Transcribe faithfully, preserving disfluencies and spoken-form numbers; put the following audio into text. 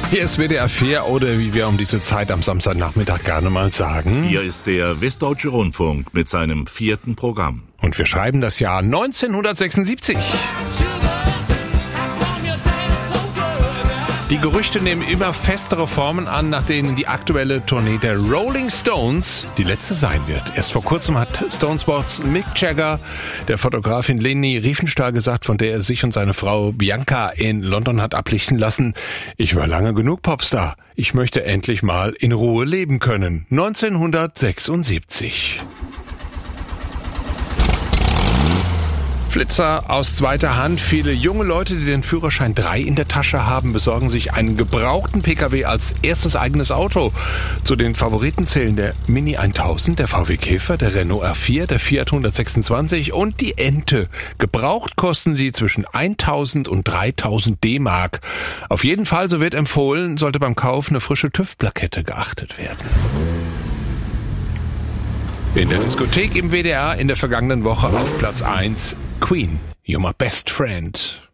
Hier ist W D R vier oder wie wir um diese Zeit am Samstagnachmittag gerne mal sagen. Hier ist der Westdeutsche Rundfunk mit seinem vierten Programm. Und wir schreiben das Jahr neunzehnhundertsechsundsiebzig. Die Gerüchte nehmen immer festere Formen an, nach denen die aktuelle Tournee der Rolling Stones die letzte sein wird. Erst vor kurzem hat Stones-Boss Mick Jagger der Fotografin Leni Riefenstahl gesagt, von der er sich und seine Frau Bianca in London hat ablichten lassen: Ich war lange genug Popstar. Ich möchte endlich mal in Ruhe leben können. neunzehnhundertsechsundsiebzig. Flitzer aus zweiter Hand. Viele junge Leute, die den Führerschein drei in der Tasche haben, besorgen sich einen gebrauchten Pkw als erstes eigenes Auto. Zu den Favoriten zählen der Mini tausend, der V W Käfer, der Renault R vier, der Fiat hundertsechsundzwanzig und die Ente. Gebraucht kosten sie zwischen eintausend und dreitausend D-Mark. Auf jeden Fall, so wird empfohlen, sollte beim Kauf eine frische TÜV-Plakette geachtet werden. In der Diskothek im W D R in der vergangenen Woche auf Platz eins Queen, You're My Best Friend.